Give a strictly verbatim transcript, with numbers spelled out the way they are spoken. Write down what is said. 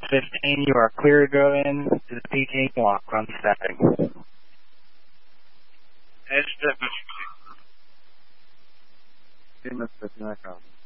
fifteen, you are clear to go in to the P T block. Run stepping. Head stepping. Team is fifteen, I copy.